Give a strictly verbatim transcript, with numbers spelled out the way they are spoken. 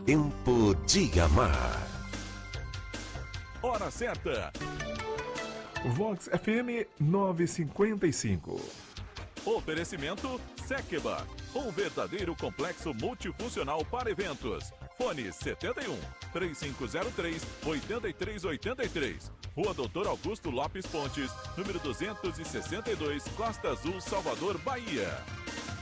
Tempo de Amar. Hora certa. Vox F M novecentos e cinquenta e cinco. Oferecimento Sekeba, um verdadeiro complexo multifuncional para eventos. Fone setenta e um, três cinco zero três, oito três oito três. Rua Doutor Augusto Lopes Pontes, número duzentos e sessenta e dois, Costa Azul, Salvador, Bahia.